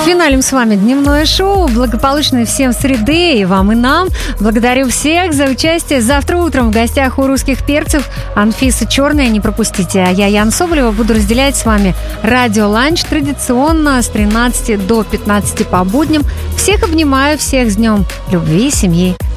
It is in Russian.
Финалем с вами дневное шоу. Благополучной всем среды и вам, и нам. Благодарю всех за участие. Завтра утром в гостях у русских перцев Анфиса Черная. Не пропустите. А я, Ян Соболева, буду разделять с вами радио-ланч традиционно с 13 до 15 по будням. Всех обнимаю, всех с днем любви, семьи